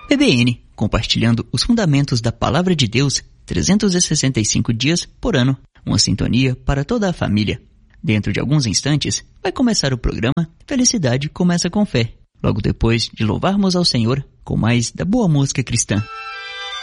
EBN, compartilhando os fundamentos da Palavra de Deus 365 dias por ano. Uma sintonia para toda a família. Dentro de alguns instantes, vai começar o programa Felicidade Começa com Fé. Logo depois de louvarmos ao Senhor com mais da boa música cristã.